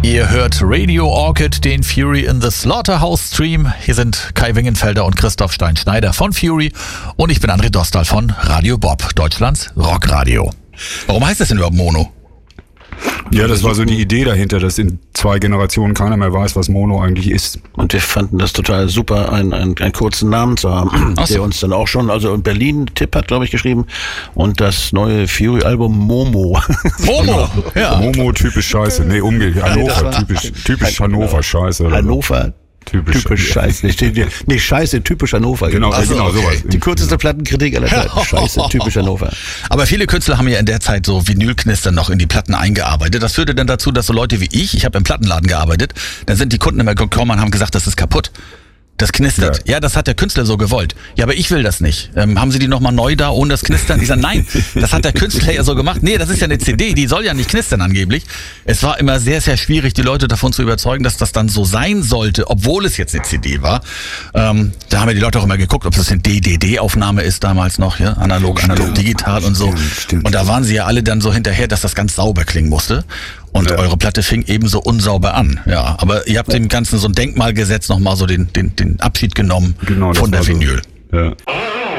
Ihr hört Radio Orchid, den Fury in the Slaughterhouse Stream. Hier sind Kai Wingenfelder und Christoph Stein-Schneider von Fury und ich bin André Dostal von Radio Bob, Deutschlands Rockradio. Warum heißt das denn überhaupt Mono? Ja, das war so die Idee dahinter, dass in 2 Generationen keiner mehr weiß, was Mono eigentlich ist. Und wir fanden das total super, einen kurzen Namen zu haben, der uns dann auch schon, also in Berlin, Tipp hat, glaube ich, geschrieben, und das neue Fury-Album Momo. Momo, ja. Momo, typisch scheiße. Nee, umgekehrt. Hannover, typisch Hannover, scheiße. Oder Hannover, typisch scheiße. Nee, scheiße, typisch Hannover. Genau, genau sowas. Die kürzeste Plattenkritik aller Zeiten. Scheiße, typisch Hannover. Aber viele Künstler haben ja in der Zeit so Vinylknister noch in die Platten eingearbeitet. Das führte dann dazu, dass so Leute wie ich habe im Plattenladen gearbeitet, dann sind die Kunden immer gekommen und haben gesagt, das ist kaputt. Das knistert. Ja, das hat der Künstler so gewollt. Ja, aber ich will das nicht. Haben Sie die nochmal neu da ohne das Knistern? Ich sage, nein, das hat der Künstler ja so gemacht. Nee, das ist ja eine CD, die soll ja nicht knistern angeblich. Es war immer sehr, sehr schwierig, die Leute davon zu überzeugen, dass das dann so sein sollte, obwohl es jetzt eine CD war. Da haben ja die Leute auch immer geguckt, ob das eine DDD-Aufnahme ist damals noch, ja, analog, digital und so. Stimmt. Und da waren sie ja alle dann so hinterher, dass das ganz sauber klingen musste. Und eure Platte fing ebenso unsauber an. Ja, aber ihr habt dem Ganzen so ein Denkmal gesetzt, nochmal so den Abschied genommen von der Vinyl. So. Ja.